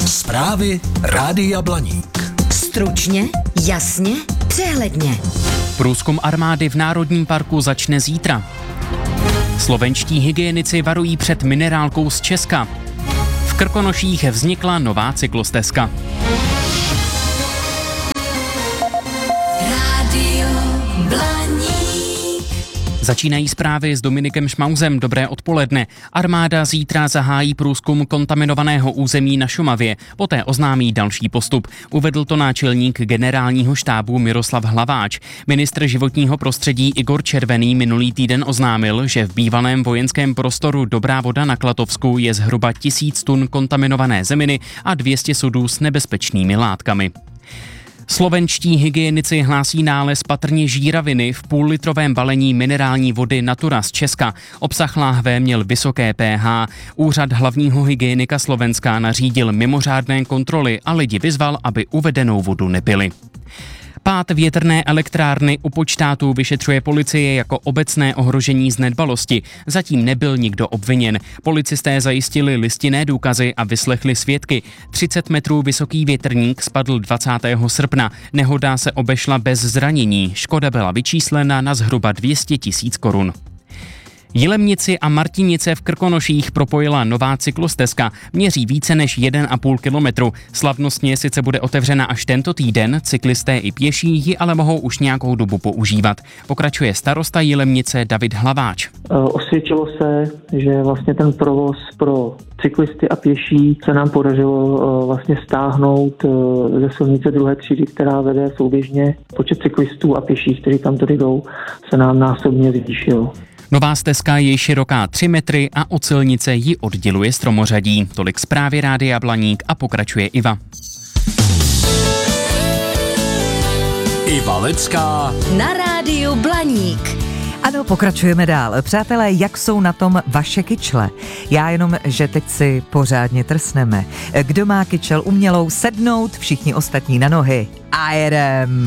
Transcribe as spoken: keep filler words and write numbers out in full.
Zprávy Rádia Blaník. Stručně, jasně, přehledně. Průzkum armády v Národním parku začne zítra. Slovenští hygienici varují před minerálkou z Česka. V Krkonoších vznikla nová cyklostezka. Rádio Blaník. Začínají zprávy s Dominikem Šmauzem. Dobré odpoledne. Armáda zítra zahájí průzkum kontaminovaného území na Šumavě. Poté oznámí další postup. Uvedl to náčelník generálního štábu Miroslav Hlaváč. Ministr životního prostředí Igor Červený minulý týden oznámil, že v bývalém vojenském prostoru Dobrá Voda na Klatovsku je zhruba tisíc tun kontaminované zeminy a dvě stě sudů s nebezpečnými látkami. Slovenští hygienici hlásí nález patrně žíraviny v půllitrovém balení minerální vody Natura z Česka. Obsah láhve měl vysoké pH. Úřad hlavního hygienika Slovenska nařídil mimořádné kontroly a lidi vyzval, aby uvedenou vodu nepili. Pád větrné elektrárny u Počtátu vyšetřuje policie jako obecné ohrožení z nedbalosti. Zatím nebyl nikdo obviněn. Policisté zajistili listinné důkazy a vyslechli svědky. třicet metrů vysoký větrník spadl dvacátého srpna. Nehoda se obešla bez zranění. Škoda byla vyčíslena na zhruba dvě stě tisíc korun. Jilemnici a Martinice v Krkonoších propojila nová cyklostezka. Měří více než jeden a půl kilometru. Slavnostně sice bude otevřena až tento týden, cyklisté i pěší ji ale mohou už nějakou dobu používat. Pokračuje starosta Jilemnice David Hlaváč. Osvědčilo se, že vlastně ten provoz pro cyklisty a pěší se nám podařilo vlastně stáhnout ze silnice druhé třídy, která vede souběžně. Počet cyklistů a pěších, kteří tam tady jdou, se nám násobně zvýšil. Nová stezka je široká tři metry a od silnice ji odděluje stromořadí. Tolik zprávy Rádia Blaník a pokračuje Iva. Iva Lecká Na Rádiu Blaník. Ano, pokračujeme dál. Přátelé, jak jsou na tom vaše kyčle? Já jenom, že teď si pořádně trsneme. Kdo má kyčel umělou, sednout, všichni ostatní na nohy. A jedem.